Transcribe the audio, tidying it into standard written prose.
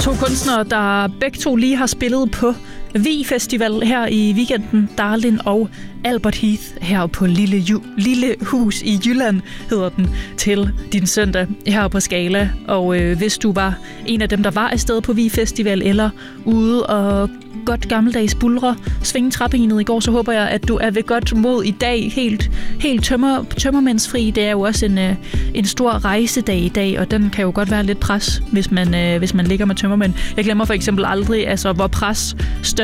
To kunstnere, der begge to lige har spillet på Vig Festival her i weekenden. Darlin og Albert Heath her på Lille Hus i Jylland, hedder den, til din søndag her på Scala. Og hvis du var en af dem, der var afsted på Vig Festival eller ude og godt gammeldags bulre, svinge træbenet i går, så håber jeg, at du er ved godt mod i dag. Helt tømmermændsfri. Det er jo også en stor rejsedag i dag, og den kan jo godt være lidt pres, hvis man ligger med tømmermænd. Jeg glemmer for eksempel aldrig, hvor pres